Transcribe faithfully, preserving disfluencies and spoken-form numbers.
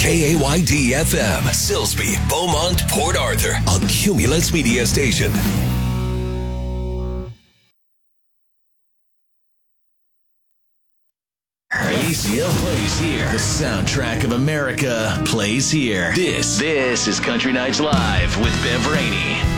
K A Y D F M, Silsbee, Beaumont, Port Arthur, a Cumulus Media Station. A C L plays here. The soundtrack of America plays here. This, this is Country Nights Live with Bev Rainey.